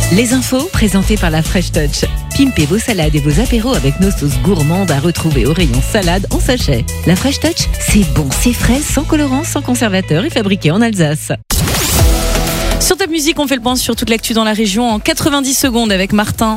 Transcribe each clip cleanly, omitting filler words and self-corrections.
Les infos présentées par la Fresh Touch. Pimpez vos salades et vos apéros avec nos sauces gourmandes à retrouver au rayon salade en sachet. La Fresh Touch, c'est bon, c'est frais, sans colorant, sans conservateur et fabriqué en Alsace. Sur Top Music, on fait le point sur toute l'actu dans la région en 90 secondes avec Martin.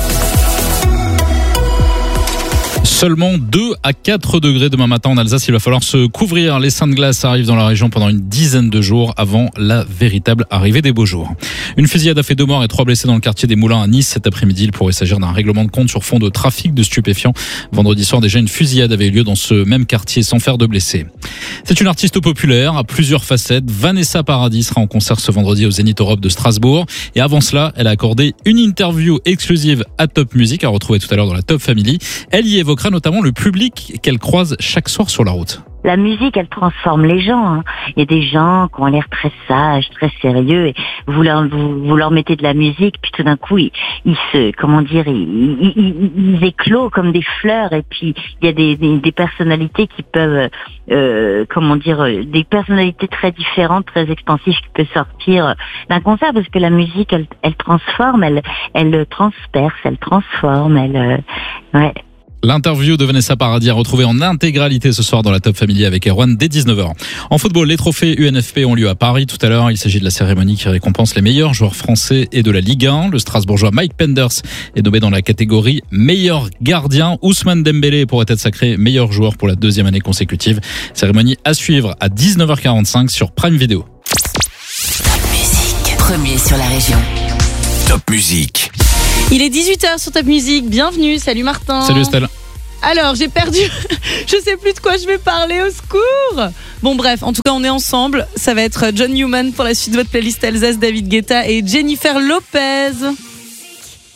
Seulement 2 à 4 degrés demain matin en Alsace. Il va falloir se couvrir. Les seins de glace arrivent dans la région pendant une dizaine de jours avant la véritable arrivée des beaux jours. Une fusillade a fait 2 morts et 3 blessés dans le quartier des Moulins à Nice cet après-midi. Il pourrait s'agir d'un règlement de compte sur fond de trafic de stupéfiants. Vendredi soir, déjà, une fusillade avait eu lieu dans ce même quartier sans faire de blessés. C'est une artiste populaire à plusieurs facettes. Vanessa Paradis sera en concert ce vendredi au Zénith Europe de Strasbourg. Et avant cela, elle a accordé une interview exclusive à Top Music à retrouver tout à l'heure dans la Top Family. Elle y évoquera notamment le public qu'elle croise chaque soir sur la route. La musique, elle transforme les gens. Il y a des gens qui ont l'air très sages, très sérieux, et vous leur mettez de la musique, puis tout d'un coup, ils éclosent comme des fleurs. Et puis il y a des personnalités qui peuvent, des personnalités très différentes, très expansives qui peuvent sortir d'un concert, parce que la musique, elle transforme, elle transperce, elle transforme, ouais. L'interview de Vanessa Paradis à retrouver en intégralité ce soir dans la Top Family avec Erwan dès 19h. En football, les trophées UNFP ont lieu à Paris tout à l'heure. Il s'agit de la cérémonie qui récompense les meilleurs joueurs français et de la Ligue 1. Le Strasbourgeois Mike Penders est nommé dans la catégorie meilleur gardien. Ousmane Dembélé pourrait être sacré meilleur joueur pour la 2e année consécutive. Cérémonie à suivre à 19h45 sur Prime Video. Top Music, premier sur la région. Top Music. Il est 18h sur Top Music. Bienvenue. Salut Martin. Salut Estelle. Alors, j'ai perdu. Je sais plus de quoi je vais parler, au secours. Bon, bref, en tout cas, on est ensemble. Ça va être John Newman pour la suite de votre playlist Alsace, David Guetta et Jennifer Lopez.